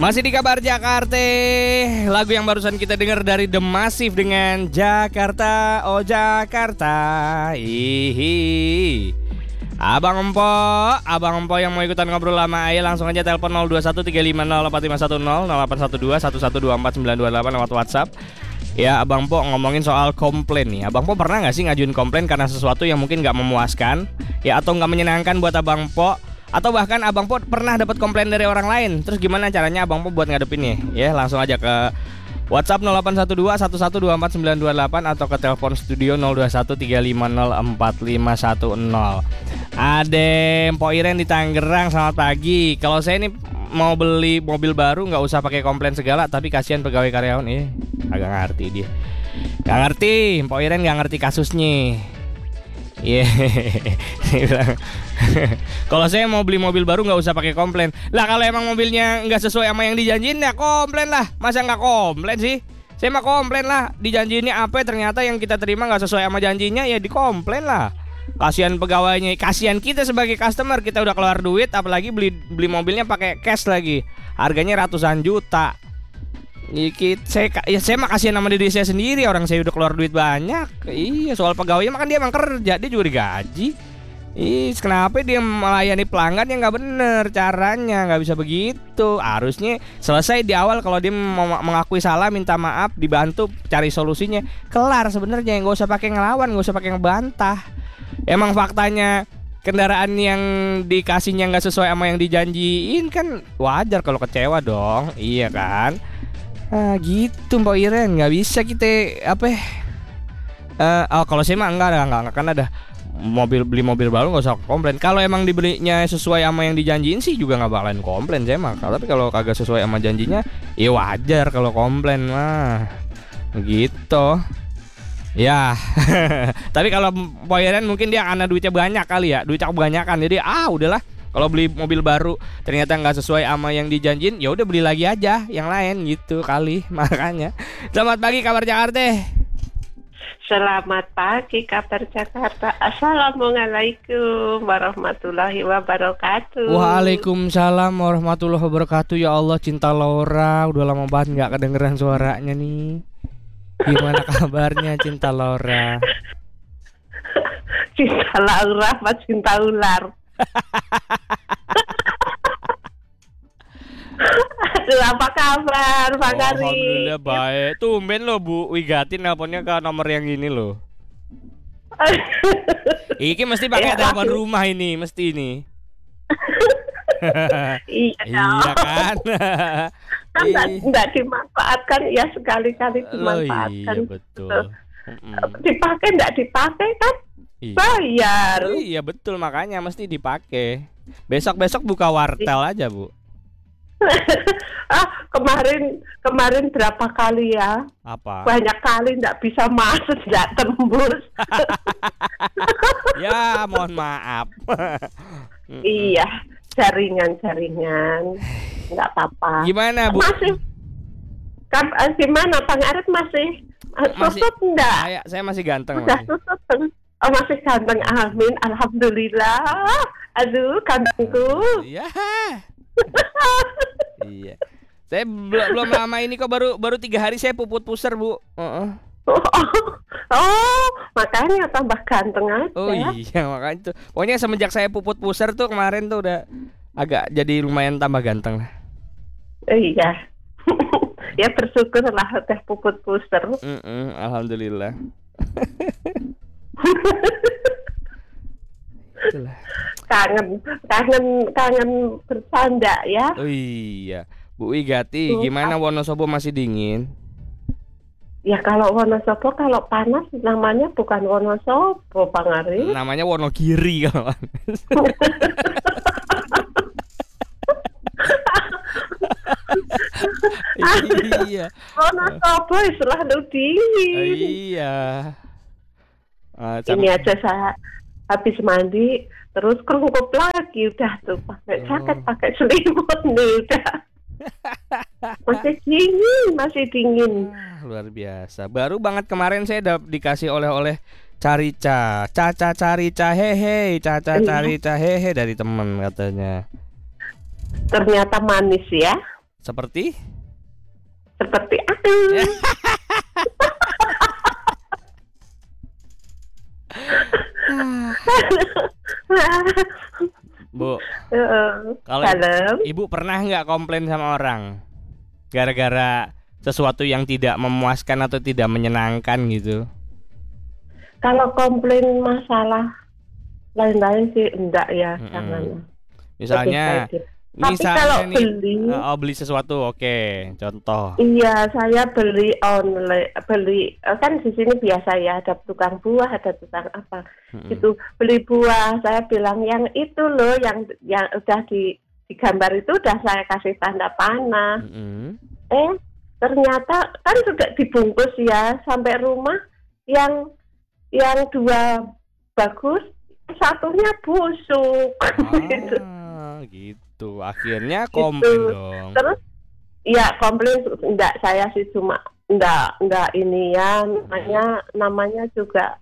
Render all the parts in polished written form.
Masih di kabar Jakarta. Lagu yang barusan kita dengar dari The Massive dengan Jakarta, oh Jakarta. Hihi. Abang Empo yang mau ikutan ngobrol sama Ayah langsung aja telepon 021 350 4510 0812 lewat WhatsApp. Ya, Abang Po ngomongin soal komplain nih. Abang Po pernah nggak sih ngajuin komplain karena sesuatu yang mungkin nggak memuaskan, ya atau nggak menyenangkan buat Abang Po? Atau bahkan Abang Po pernah dapat komplain dari orang lain. Terus gimana caranya Abang Po buat ngadepinnya? Ya, langsung aja ke WhatsApp 0812 1124 928 atau ke telepon studio 021 350 4510. Adem, Po Iren di Tangerang, selamat pagi. Kalau saya ini mau beli mobil baru nggak usah pakai komplain segala, tapi kasihan pegawai karyawan. Agak ngerti dia. Gak ngerti, Po Iren gak ngerti kasusnya. Iya, yeah. Kalau saya mau beli mobil baru nggak usah pakai komplain. Lah kalau emang mobilnya nggak sesuai sama yang dijanjiin ya komplain lah. Masa nggak komplain sih? Saya mah komplain lah. Dijanjiinnya apa? Ternyata yang kita terima nggak sesuai sama janjinya, ya dikomplain lah. Kasihan pegawainya, kasihan kita sebagai customer. Kita udah keluar duit, apalagi beli mobilnya pakai cash lagi. Harganya ratusan juta. Saya mah kasihan sama diri saya sendiri. Orang saya udah keluar duit banyak. Iya, soal pegawainya kan dia emang kerja, dia juga digaji. Kenapa dia melayani pelanggan yang nggak bener caranya? Nggak bisa begitu. Harusnya selesai di awal. Kalau dia mau mengakui salah, minta maaf, dibantu cari solusinya, kelar sebenarnya. Nggak usah pakai ngelawan, nggak usah pakai ngebantah. Emang faktanya kendaraan yang dikasihnya nggak sesuai sama yang dijanjiin, kan wajar kalau kecewa dong. Iya kan? Gitu Mbak Iren, nggak bisa kita kalau saya mah enggak kan ada beli mobil baru nggak usah komplain. Kalau emang dibelinya sesuai sama yang dijanjiin sih juga nggak bakalan komplain saya mah. Tapi kalau kagak sesuai sama janjinya, ya wajar kalau komplain mah. Gitu. Ya. Tapi kalau Mbak Iren mungkin dia karena duitnya banyak kali ya, duitnya kebanyakan, jadi udahlah. Kalau beli mobil baru ternyata nggak sesuai sama yang dijanjin, ya udah beli lagi aja yang lain gitu kali. Makanya. Selamat pagi kabar Jakarta. Selamat pagi kabar Jakarta. Assalamualaikum warahmatullahi wabarakatuh. Waalaikumsalam warahmatullahi wabarakatuh. Ya Allah, Cinta Laura, udah lama banget nggak kedengeran suaranya nih. Gimana kabarnya Cinta Laura? Cinta Laura apa cinta ular? Aduh, apa kabar Pak Kari? Alhamdulillah baik. Tumben lo Bu Wigati nelponnya ke nomor yang ini lo. Iki mesti pakai telepon rumah ini, mesti ini. Iya kan? Kan enggak dimanfaatkan ya, sekali-kali dimanfaatkan. Iya betul. Dipakai enggak dipakai kan? Iya. Bayar. Iya betul, makanya mesti dipakai. Besok buka wartel aja Bu. Kemarin berapa kali ya? Apa? Banyak kali enggak bisa masuk, enggak tembus. Ya mohon maaf. Iya, jaringan enggak apa-apa. Gimana Bu? Masih gimana Bang Aret masih susut enggak? Saya masih ganteng. Udah susut. Oh, masih ganteng, amin, alhamdulillah. Aduh, gantengku. Iya. Iya. Saya belum lama ini kok, baru 3 hari saya puput pusar Bu. Oh, makanya tambah ganteng aja. Oh iya, makanya tuh. Pokoknya semenjak saya puput pusar tuh kemarin tuh udah agak jadi lumayan tambah ganteng lah. Iya. Ya bersyukur lah udah puput pusar. Alhamdulillah. Itulah. Kangen bercanda ya. Oh iya. Bu Wigati, gimana Wonosobo masih dingin? Ya kalau Wonosobo kalau panas namanya bukan Wonosobo, Bang Ari. Namanya Wonogiri kalau panas. Iya. Wonosobo selalu dingin. Iya. Ini aja saya habis mandi terus kerungkup lagi udah tuh pakai jaket, pakai selimut nih udah. Masih dingin. Luar biasa. Baru banget kemarin saya dikasih oleh-oleh carica, carica hehe, carica hehe dari teman katanya. Ternyata manis ya. Seperti? Seperti aduh. Bu, kalau Dalam. ibu pernah nggak komplain sama orang gara-gara sesuatu yang tidak memuaskan atau tidak menyenangkan gitu? Kalau komplain masalah lain-lain sih enggak ya, jangan. Misalnya, Tapi kalau nih, beli, beli sesuatu, oke, contoh. iya saya beli online, kan di sini biasa ya, ada tukang buah, ada tukang apa, gitu. Beli buah, saya bilang yang itu loh, yang udah digambar itu udah saya kasih tanda panah. Ternyata kan sudah dibungkus ya, sampai rumah yang dua bagus, satunya busuk. Gitu. Akhirnya komplain dong. Terus ya komplain enggak, saya sih cuma enggak ini ya, namanya juga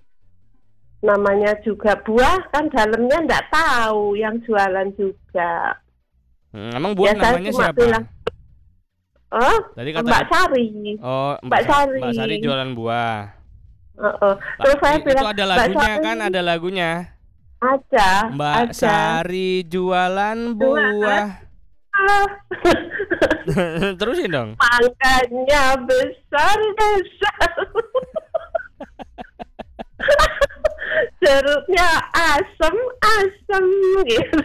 buah kan dalamnya enggak tahu yang jualan juga. Emang buah ya, namanya siapa? Bilang, tadi kata Mbak Sari. Oh, Mbak Sari jualan buah. Terus saya bilang, itu ada lagunya kan, ada lagunya. Ada. Mbak Sari jualan buah. Terusin dong. Mangganya besar-besar. Jeruknya asem gitu.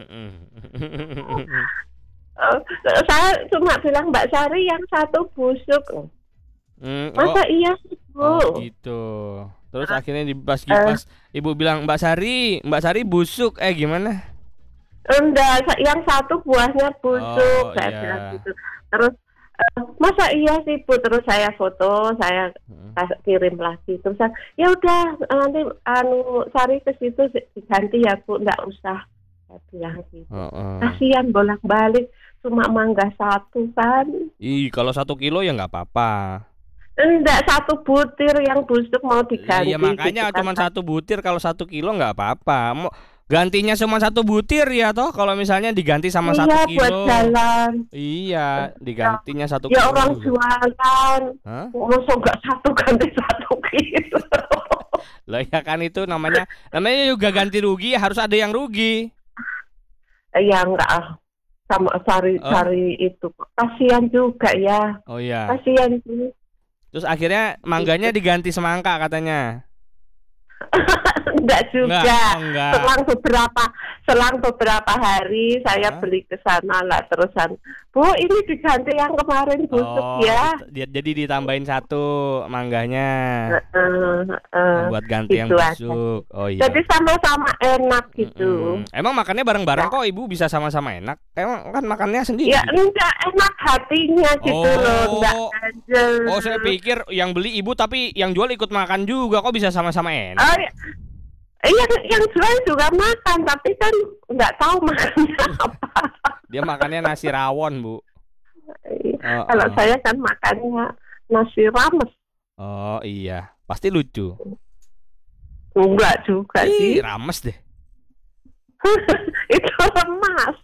Saya cuma bilang Mbak Sari yang satu busuk. Masa iya sih, Bu? Gitu. Terus akhirnya pas ibu bilang Mbak Sari busuk, gimana? Enggak, yang satu buahnya busuk, saya bilang gitu. Terus masa iya sih, Bu? Terus saya foto, saya kirim lagi. Terus ya udah nanti Sari ke situ diganti ya, Bu, enggak usah. Saya bilang gitu. Kasihan bolak-balik cuma mangga satu kan. Kalau 1 kilo ya nggak apa-apa. Enggak, 1 butir yang busuk mau diganti. Iya makanya gitu, cuma 1 butir, kalau 1 kilo nggak apa-apa. Mau gantinya cuma 1 butir ya toh, kalau misalnya diganti sama 1 kilo. Iya buat jalan. Iya, digantinya 1 kilo. Ya orang jualan. Masa nggak satu ganti 1 kilo. Lah ya kan itu namanya juga ganti rugi, harus ada yang rugi. Ya enggak, sama Sari itu kasihan juga ya. Oh iya. Kasihan sih. Terus akhirnya mangganya diganti semangka katanya. Enggak juga. Enggak. Selang beberapa hari saya beli ke sana lah, terusan, Bu, ini diganti yang kemarin busuk ya. Jadi ditambahin 1 mangganya. Buat ganti yang busuk. Aja. Oh iya. Jadi sama-sama enak gitu. Emang makannya bareng-bareng kok, Ibu bisa sama-sama enak. Emang kan makannya sendiri. Ya enggak, enak hatinya gitu loh, enggak ganjel. Oh, saya pikir yang beli Ibu tapi yang jual ikut makan juga, kok bisa sama-sama enak. Yang jual juga makan, tapi kan nggak tahu makannya apa. Dia makannya nasi rawon, Bu. Kalau saya kan makannya nasi rames. Oh iya, pasti lucu. Enggak juga sih. Rames deh. Itu remas.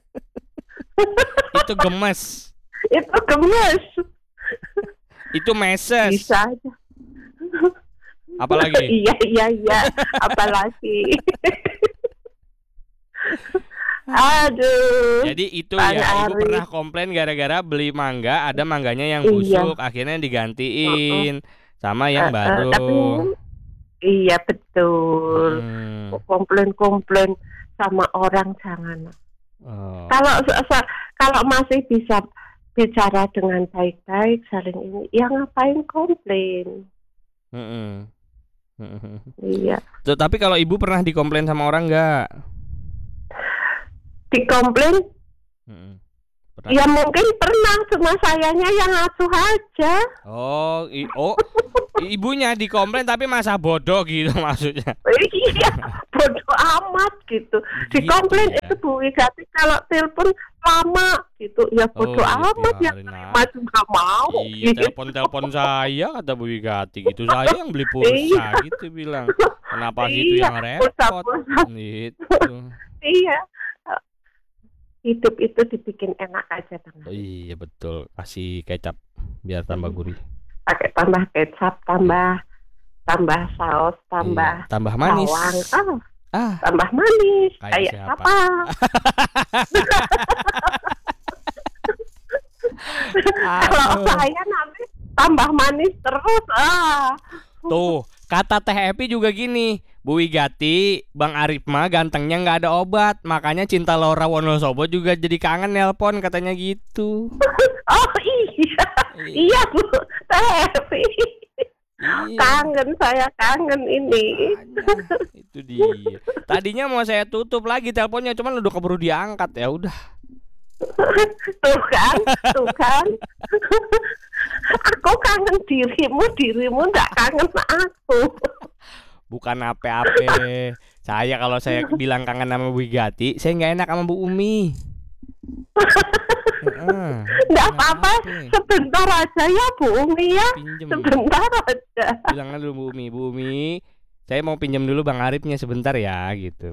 Itu gemes. Itu gemes. Itu meses. Bisa aja. Apalagi? Iya. Apalagi? Aduh. Jadi itu ya, Ibu pernah komplain gara-gara beli mangga, ada mangganya yang busuk, akhirnya digantiin sama yang baru. Tapi, iya betul. Komplain sama orang jangan. Kalau masih bisa bicara dengan baik-baik, saling ini, ya ngapain komplain? Iya. Tapi kalau Ibu pernah dikomplain sama orang nggak? Dikomplain? Ya mungkin pernah, cuma sayanya yang asuh aja. Ibunya dikomplain tapi masa bodoh gitu maksudnya. Iya, bodoh amat gitu. Dikomplain ya? Itu Bu Wigati kalau telepon lama gitu. Ya bodoh amat ya. Maju nggak mau. Iya, telepon saya kata Bu Wigati gitu. Saya yang beli pulsa gitu bilang. Kenapa sih itu yang repot? Gitu. Iya. hidup itu dibikin enak aja Bang. Iya betul, kasih kecap biar tambah gurih. Pakai tambah kecap, tambah saus, tambah tambah manis. bawang. Tambah manis. Kayak siapa? apa? Kalau saya nanti tambah manis terus. Tuh, kata Teh Epi juga gini, Bu Wigati, Bang Arif mah gantengnya nggak ada obat, makanya Cinta Laura Wonosobo juga jadi kangen nelpon katanya gitu. Oh iya Bu Teh Epi. Kangen, saya kangen ini. Itu dia. Tadinya mau saya tutup lagi teleponnya, cuman udah keburu diangkat, ya udah. Tuh kan. Aku kangen dirimu nggak kangen aku. Bukan apa-apa. Kalau saya bilang kangen sama Bu Wigati, saya nggak enak sama Bu Umi. Nggak apa-apa, sebentar aja ya Bu Umi ya. Pinjem. Sebentar aja. Bilang dulu Bu Umi, saya mau pinjam dulu Bang Arifnya sebentar ya, gitu.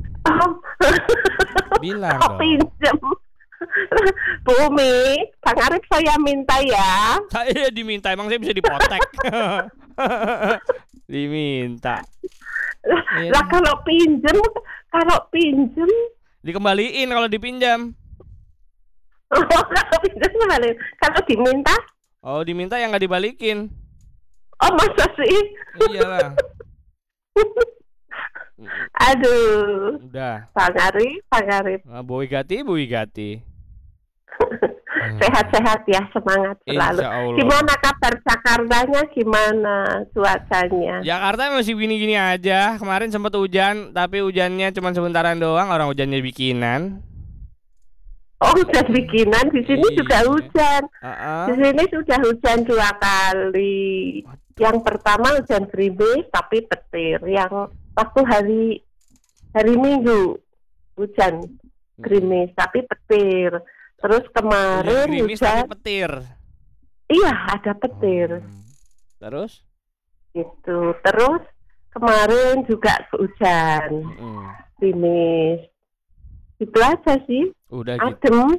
Bilang dong. Pinjem. Bu Umi, Bang Arif saya minta ya. Saya diminta, emang saya bisa dipotek. Diminta. Lah kalau pinjem dikembaliin kalau dipinjam. Kalau pinjem kembali. Kalau diminta? Oh, diminta yang nggak dibalikin. Oh, masa sih? Iyalah. Aduh. Udah. Bang Arif. Bu Wigati. Sehat-sehat ya, semangat selalu. Gimana kabar Jakartanya, gimana cuacanya? Jakarta masih gini-gini aja. Kemarin sempat hujan, tapi hujannya cuma sebentaran doang. Orang hujannya bikinan. Oh, hujan bikinan. Di sini juga hujan. Di sini sudah hujan 2 kali. Yang pertama hujan gerimis tapi petir. Yang waktu hari Minggu hujan gerimis tapi petir. Terus kemarin hujan petir. Iya, ada petir. Terus? Gitu. Terus kemarin juga hujan. Gerimis. Itu aja sih. Udah adem.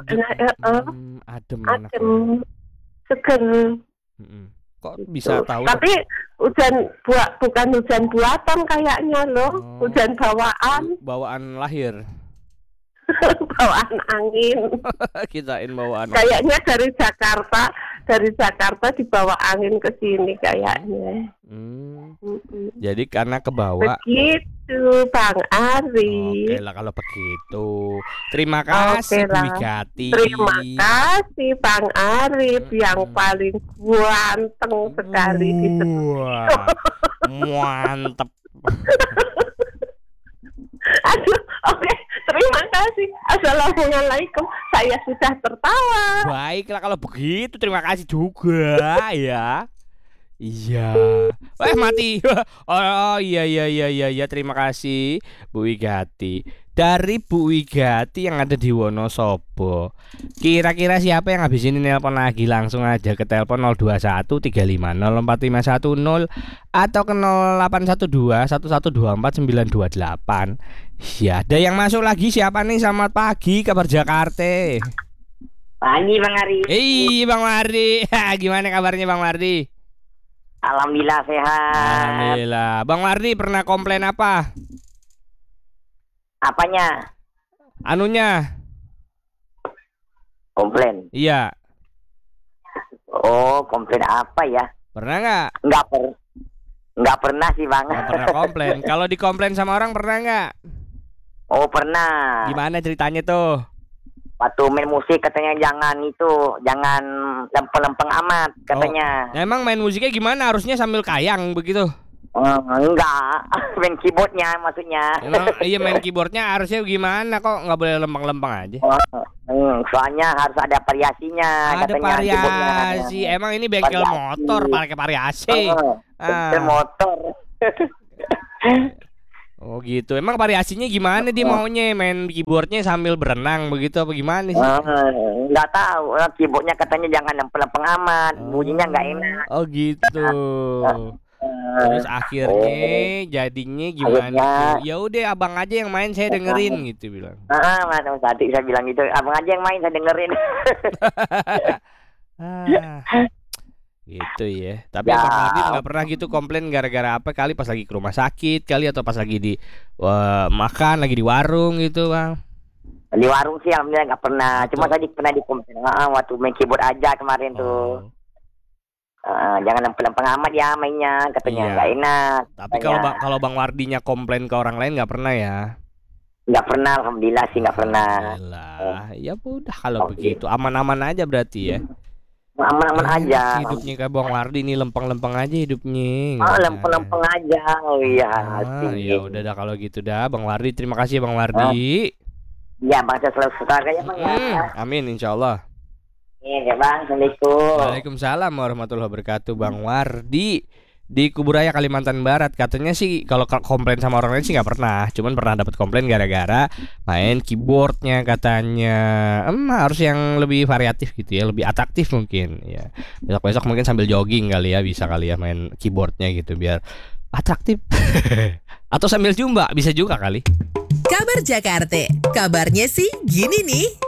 Adem. Seger. Kok bisa tahu? Tapi bukan hujan buatan kayaknya loh. Hujan bawaan. Bawaan lahir. Bawaan angin. Kirain bawaan. Kayaknya dari Jakarta dibawa angin ke sini kayaknya. Jadi karena kebawa. Begitu Bang Ari. Oke lah kalau begitu. Terima kasih Bu Wigati. Terima kasih Bang Arif yang paling ganteng sekali di Wah, mantep. Aduh, oke. Terima kasih. Assalamualaikum. Saya sudah tertawa. Baiklah kalau begitu, terima kasih juga ya. Iya. Mati. Oh iya. Terima kasih Bu Wigati. Dari Bu Wigati yang ada di Wonosobo. Kira-kira siapa yang habis ini nelpon lagi? Langsung aja ke telepon 021 350 4510 atau ke 0812 1124 928. Ya, ada yang masuk lagi. Siapa nih? Selamat pagi, kabar Jakarta. Pagi Bang Ari. Bang Mardi. Gimana kabarnya Bang Mardi? Alhamdulillah sehat. Alhamdulillah. Bang Mardi pernah komplain apa? Apanya? Anunya. Komplain. Iya. Oh, komplain apa ya? Pernah nggak? Nggak pernah sih Bang. Nggak pernah komplain. Kalau dikomplain sama orang pernah nggak? Oh pernah. Gimana ceritanya tuh? Waktu main musik katanya jangan lempeng-lempeng amat katanya. Nah, emang main musiknya gimana? Harusnya sambil kayang begitu? Enggak, main keyboardnya maksudnya. Emang iya main keyboardnya harusnya gimana? Kok nggak boleh lempeng-lempeng aja? Soalnya harus ada variasinya. Ada katanya, variasi. Emang ini bengkel motor pakai variasi. Bengkel motor. Oh gitu. Emang variasinya gimana dia maunya? Main keyboardnya sambil berenang begitu apa gimana sih? Nggak tahu. Keyboardnya katanya jangan lempeng-lempeng amat. Bunyinya nggak enak. Oh gitu. Terus akhirnya jadinya gimana tuh? Ya udah abang aja yang main, saya dengerin gitu bilang. Mas Sati saya bilang gitu, abang aja yang main, saya dengerin. Gitu ya. Tapi Abang Ardit nggak pernah gitu komplain gara-gara apa kali pas lagi ke rumah sakit kali atau pas lagi di makan lagi di warung gitu Bang? Di warung sih alhamdulillah nggak pernah. Cuma tadi pernah dikomplain waktu main keyboard aja kemarin tuh. Jangan lempeng-lempeng amat ya mainnya, katanya nggak enak. Tapi kalau Bang Wardinya komplain ke orang lain nggak pernah ya? Nggak pernah, alhamdulillah sih nggak pernah. Ya udah kalau begitu aman-aman aja berarti ya. Aman-aman aja. Hidupnya kayak Bang Wardi ini lempeng-lempeng aja hidupnya. Lempeng-lempeng aja. Oh iya. Ya udah dah kalau gitu dah Bang Wardi. Terima kasih Bang Wardi. Ya Bang, saya selalu suka ya Bang ya. Amin insyaallah. Iya Bang, Assalamualaikum. Waalaikumsalam warahmatullahi wabarakatuh. Bang Wardi di Kuburaya Kalimantan Barat, katanya sih kalau komplain sama orang lain sih nggak pernah, cuman pernah dapat komplain gara-gara main keyboardnya katanya. Harus yang lebih variatif gitu ya, lebih atraktif mungkin ya. Besok-besok mungkin sambil jogging kali ya, bisa kali ya main keyboardnya gitu biar atraktif. Atau sambil jumba bisa juga kali. Kabar Jakarta, kabarnya sih gini nih.